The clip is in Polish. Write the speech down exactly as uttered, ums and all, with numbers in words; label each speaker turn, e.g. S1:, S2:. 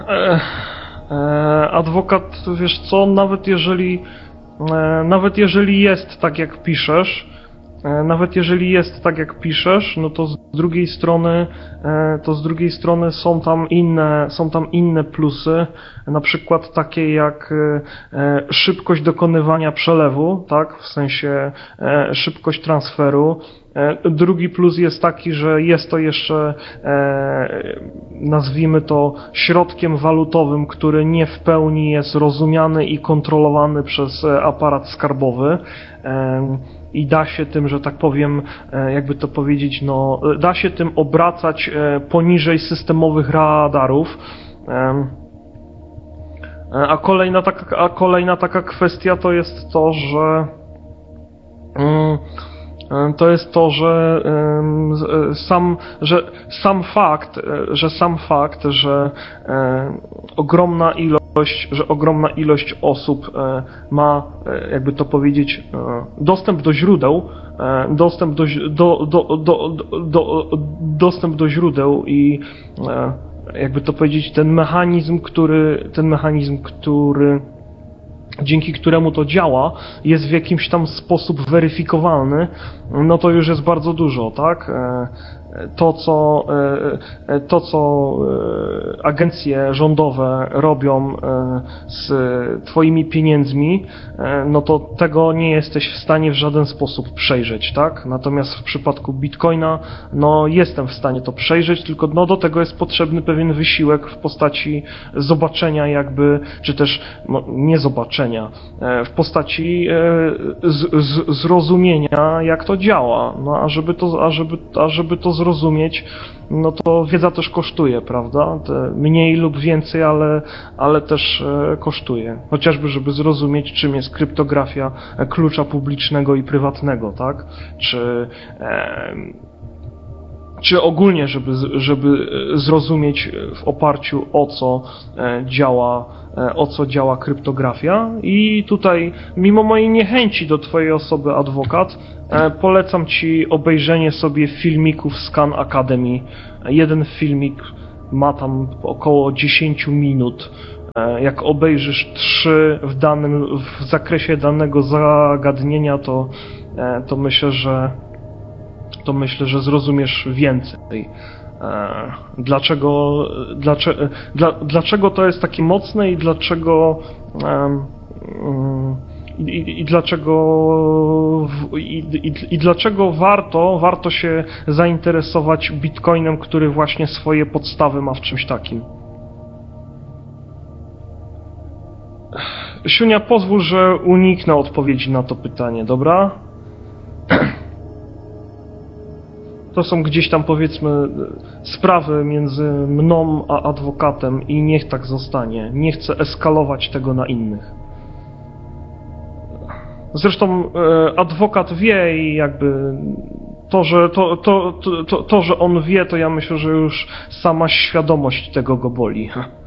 S1: E, e, adwokat, wiesz co, nawet jeżeli e, nawet jeżeli jest tak jak piszesz, e, nawet jeżeli jest tak jak piszesz, no to z drugiej strony e, to z drugiej strony są tam inne są tam inne plusy, na przykład takie jak e, szybkość dokonywania przelewu, tak, w sensie e, szybkość transferu. Drugi plus jest taki, że jest to jeszcze, e, nazwijmy to, środkiem walutowym, który nie w pełni jest rozumiany i kontrolowany przez aparat skarbowy. E, I da się tym, że tak powiem, e, jakby to powiedzieć, no, da się tym obracać e, poniżej systemowych radarów. E, a kolejna taka, a kolejna taka kwestia to jest to, że mm, to jest to, że sam, że sam fakt, że sam fakt, że ogromna ilość, że ogromna ilość osób ma, jakby to powiedzieć, dostęp do źródeł, dostęp do, do, do, do, do, dostęp do źródeł i jakby to powiedzieć, ten mechanizm, który, ten mechanizm, który dzięki któremu to działa, jest w jakimś tam sposób weryfikowalny, no to już jest bardzo dużo, tak? To, co, to, co agencje rządowe robią z twoimi pieniędzmi, no to tego nie jesteś w stanie w żaden sposób przejrzeć, tak? Natomiast w przypadku Bitcoina, no jestem w stanie to przejrzeć, tylko no do tego jest potrzebny pewien wysiłek w postaci zobaczenia jakby, czy też no, nie zobaczenia, w postaci z, z, zrozumienia, jak to działa. No a żeby to, a żeby, a żeby to zrozumieć, no to wiedza też kosztuje, prawda? Te mniej lub więcej, ale, ale też kosztuje. Chociażby, żeby zrozumieć, czym jest kryptografia klucza publicznego i prywatnego, tak? Czy, e, czy ogólnie, żeby, żeby zrozumieć w oparciu o co działa, o co działa kryptografia. I tutaj, mimo mojej niechęci do twojej osoby, adwokat, polecam ci obejrzenie sobie filmików z Khan Academy. Jeden filmik ma tam około dziesięć minut. Jak obejrzysz trzy w danym, w zakresie danego zagadnienia, to, to myślę, że to myślę, że zrozumiesz więcej. Dlaczego, dlaczego, dla, dlaczego to jest takie mocne i dlaczego i, i, i dlaczego i, i, i dlaczego warto, warto się zainteresować Bitcoinem, który właśnie swoje podstawy ma w czymś takim. Siunia, pozwól, że uniknę odpowiedzi na to pytanie, dobra? To są gdzieś tam, powiedzmy, sprawy między mną a adwokatem i niech tak zostanie. Nie chcę eskalować tego na innych. Zresztą e, adwokat wie i jakby to, że to, to, to, to, to, że on wie, to ja myślę, że już sama świadomość tego go boli.